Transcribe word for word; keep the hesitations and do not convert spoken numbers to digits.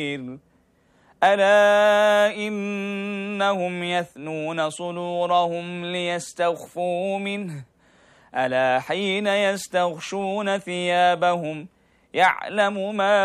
ألا إنهم يثنون صدورهم ليستخفوا منه ألا حين يستغشون ثيابهم يعلم ما